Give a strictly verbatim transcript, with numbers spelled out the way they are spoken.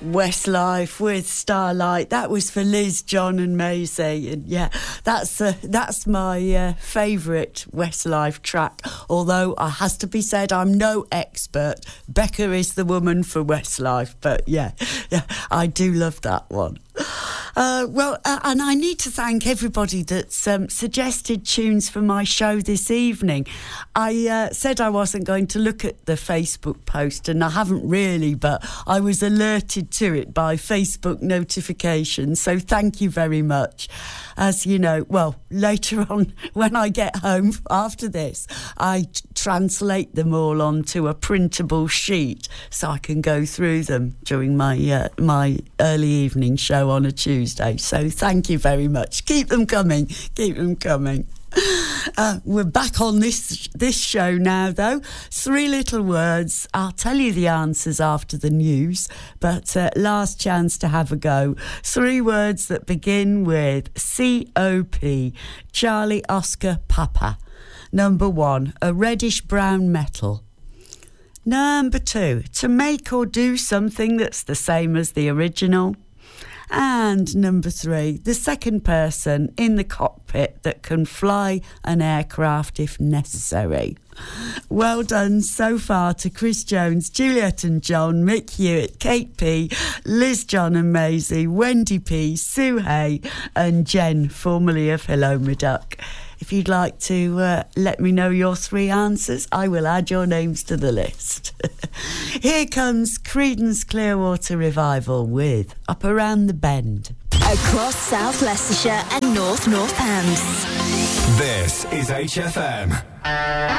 Westlife with Starlight. That was for Liz, John and Maisie, and yeah, that's uh, that's my uh, favourite Westlife track, although it has to be said I'm no expert. Becca is the woman for Westlife, but yeah, yeah, I do love that one. Uh, well, uh, and I need to thank everybody that's um, suggested tunes for my show this evening. I uh, said I wasn't going to look at the Facebook post, and I haven't really, but I was alerted to it by Facebook notification, so thank you very much. As you know, well, later on when I get home after this, I t- translate them all onto a printable sheet so I can go through them during my uh, my early evening show on a Tuesday. So thank you very much. Keep them coming. Keep them coming. Uh, we're back on this this show now, though. Three little words. I'll tell you the answers after the news, but uh, last chance to have a go. Three words that begin with C O P. Charlie Oscar Papa. Number one, a reddish-brown metal. Number two, to make or do something that's the same as the original. And number three, the second person in the cockpit that can fly an aircraft if necessary. Well done so far to Chris Jones, Juliet and John, Mick Hewitt, Kate P, Liz, John and Maisie, Wendy P, Sue Hay and Jen, formerly of Hello My Duck. If you'd like to uh, let me know your three answers, I will add your names to the list. Here comes Creedence Clearwater Revival with Up Around the Bend. Across South Leicestershire and North Northants. This is H F M.